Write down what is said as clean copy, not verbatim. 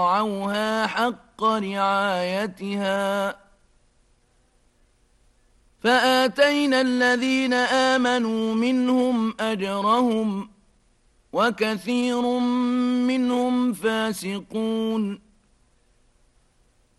رعوها حق رعايتها فآتينا الذين آمنوا منهم أجرهم وكثير منهم فاسقون